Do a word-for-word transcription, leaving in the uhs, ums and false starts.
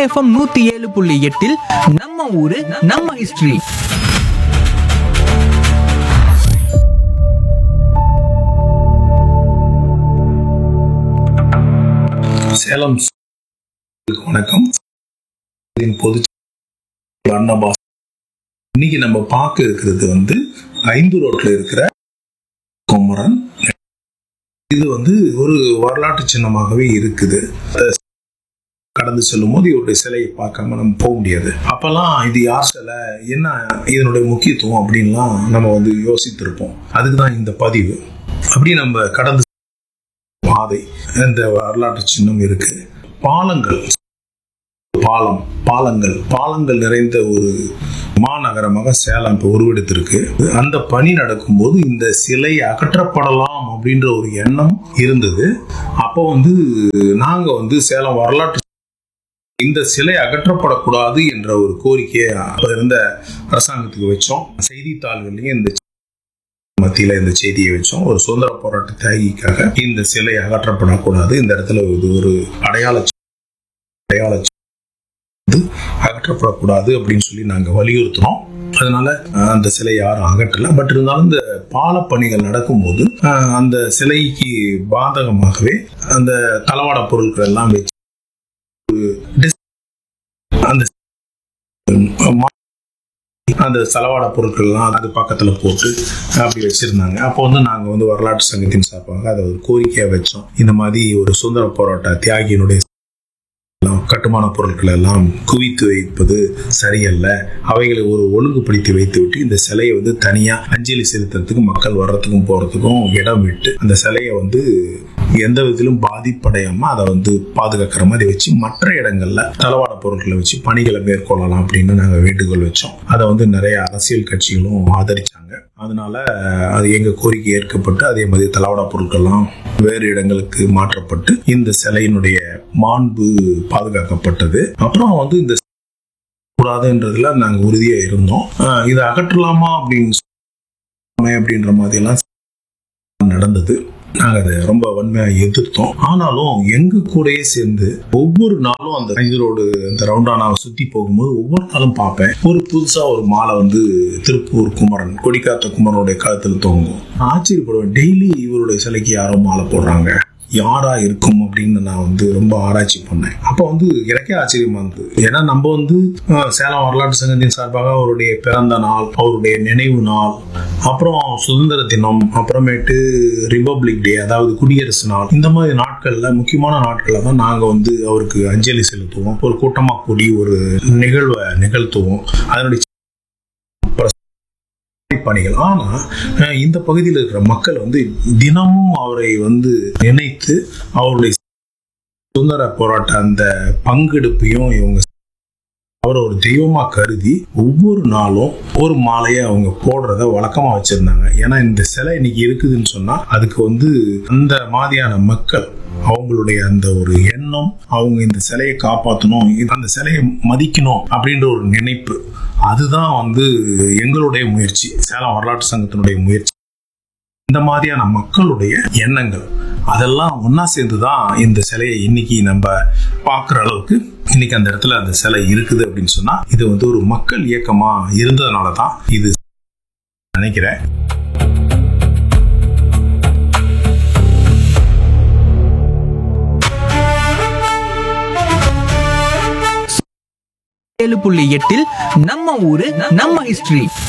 FM நூத்தி ஏழு புள்ளி எட்டில் நம்ம ஊரு நம்ம ஹிஸ்டரி. சேலம் வணக்கம். பொது அன்னபாஸ். இன்னைக்கு நம்ம பார்க்க இருக்கிறது வந்து ஐந்து ரோட்ல இருக்கிற குமரன். இது வந்து ஒரு வரலாற்று சின்னமாகவே இருக்குது. கடந்து செல்லும் போது இவருடைய சிலையை பார்க்காம நம்ம போக முடியாது. அப்பெல்லாம் இது யார் சிலை, என்ன இதனுடைய முக்கியத்துவம் அப்படின்லாம் நம்ம வந்து யோசித்திருப்போம். அதுக்குதான் இந்த பதிவு. அப்படி நம்ம கடந்து பாதை இந்த வரலாற்று சின்னம் இருக்கு. பாலங்கள் பாலம் பாலங்கள் பாலங்கள் நிறைந்த ஒரு மாநகரமாக சேலம் இப்போ உருவெடுத்திருக்கு. அந்த பணி நடக்கும்போது இந்த சிலை அகற்றப்படலாம் அப்படின்ற ஒரு எண்ணம் இருந்தது. அப்போ வந்து நாங்க வந்து சேலம் வரலாற்று இந்த சிலை அகற்றப்படக்கூடாது என்ற ஒரு கோரிக்கையை அப்ப இருந்த அரசாங்கத்துக்கு வச்சோம். செய்தித்தாள்கள்லயும் இந்த மத்தியில இந்த செய்தியை வச்சோம். ஒரு சுதந்திர போராட்ட தியாகிக்காக இந்த சிலை அகற்றப்படக்கூடாது, இந்த இடத்துல இது ஒரு அடையாள அடையாள அகற்றப்படக்கூடாது அப்படின்னு சொல்லி நாங்க வலியுறுத்தினோம். அதனால அந்த சிலை யாரும் அகற்றல. பட் இருந்தாலும் இந்த பால பணிகள் நடக்கும்போது அந்த சிலைக்கு பாதகமாகவே அந்த தளவாட பொருட்கள் எல்லாம் வச்சு அந்த அந்த தளவாட பொருட்கள்லாம் அது பக்கத்துல போட்டு அப்படி வச்சிருந்தாங்க. அப்போ வந்து நாங்க வந்து வரலாற்று சங்கத்தின் சார்பாக அதை ஒரு கோரிக்கையா வச்சோம். இந்த மாதிரி ஒரு சுதந்திர போராட்ட தியாகியினுடைய கட்டுமான பொருட்கள் எல்லாம் குவித்து வைப்பது சரியல்ல, அவைகளை ஒரு ஒழுங்குபடுத்தி வைத்து விட்டு இந்த சிலையை வந்து தனியா அஞ்சலி செலுத்துறதுக்கு மக்கள் வர்றதுக்கும் போறதுக்கும் இடம் விட்டு அந்த சிலையை வந்து எந்த விதத்திலும் பாதிப்படையாம அதை வந்து பாதுகாக்கிற மாதிரி வச்சு மற்ற இடங்கள்ல தளவாட பொருட்களை வச்சு பணிகளை மேற்கொள்ளலாம் அப்படின்னு நாங்க வேண்டுகோள் வச்சோம். அதை வந்து நிறைய அரசியல் கட்சிகளும் ஆதரிச்சாங்க. அதனால அது எங்க கோரிக்கை ஏற்கப்பட்டு அதே மாதிரி தளவாட பொருட்கள்லாம் வேறு இடங்களுக்கு மாற்றப்பட்டு இந்த சிலையினுடைய மாண்பு பாதுகாக்கப்பட்டது. அப்புறம் வந்து இந்த கூடாதுன்றதுல நாங்க உறுதியா இருந்தோம். இதை அகற்றலாமா அப்படின்னு அப்படின்ற மாதிரி எல்லாம் நடந்தது. நாங்க அதை ரொம்ப வன்மையா எதிர்த்தோம். ஆனாலும் எங்க கூடயே சேர்ந்து ஒவ்வொரு நாளும் அந்த ஐந்து ரோடு அந்த ரவுண்டானாவை சுத்தி போகும்போது ஒவ்வொரு நாளும் பார்ப்பேன், ஒரு புதுசா ஒரு மாலை வந்து திருப்பூர் குமரன், கொடிக்காத்த குமரனுடைய கழுத்துல தொங்கும். ஆச்சரியப்படுவேன், டெய்லி இவருடைய சிலைக்கு யாரோ மாலை போடுறாங்க, யாரா இருக்கும் அப்படின்னு நான் வந்து ரொம்ப ஆராய்ச்சி பண்ணேன். அப்போ வந்து எனக்கே ஆச்சரியமா இருந்தது. ஏன்னா நம்ம வந்து சேலம் வரலாற்று சங்கத்தின் சார்பாக அவருடைய பிறந்த நாள், அவருடைய நினைவு நாள், அப்புறம் சுதந்திர தினம், அப்புறமேட்டு ரிபப்ளிக் டே அதாவது குடியரசு நாள், இந்த மாதிரி நாட்கள்ல முக்கியமான நாட்கள்ல தான் நாங்க வந்து அவருக்கு அஞ்சலி செலுத்துவோம். ஒரு கூட்டமா கூடி ஒரு நிகழ்வை நிகழ்த்துவோம். அதனுடைய பணிகள். ஆனா இந்த பகுதியில் இருக்கிற மக்கள் வந்து தினமும் அவரை வந்து நினைத்து அவருடைய சுதந்திர போராட்ட அந்த பங்கெடுப்பையும் இவங்க அவரை ஒரு தெய்வமா கருதி ஒவ்வொரு நாளும் ஒரு மாலையை அவங்க போடுறத வழக்கமா வச்சிருந்தாங்க. ஏன்னா இந்த சிலை இன்னைக்கு இருக்குதுன்னு சொன்னா அதுக்கு வந்து அந்த மாதிரியான மக்கள் அவங்களுடைய அந்த ஒரு எண்ணம், அவங்க இந்த சிலையை காப்பாற்றணும், அந்த சிலையை மதிக்கணும் அப்படின்ற ஒரு நினைப்பு, அதுதான் வந்து எங்களுடைய முயற்சி, சேலம் வரலாற்று சங்கத்தினுடைய முயற்சி. இந்த மாதிரியான மக்களுடைய எண்ணங்கள் அதெல்லாம் ஒன்னா சேர்ந்துதான் இந்த சிலையை இன்னைக்கு நம்ம பார்க்குற அளவுக்கு இன்னைக்கு அந்த இடத்துல அந்த சிலை இருக்குது அப்படின்னு சொன்னா இது வந்து ஒரு மக்கள் இயக்கமா இருந்ததுனாலதான் இது நினைக்கிறேன். ஏழு புள்ளி எட்டில் நம்ம ஊரு நம்ம ஹிஸ்டரி.